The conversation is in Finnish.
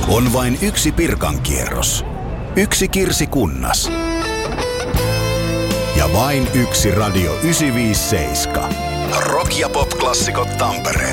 On vain yksi Pirkankierros, yksi Kirsikunnas ja vain yksi Radio 957. Rock- ja pop-klassikot Tampereella.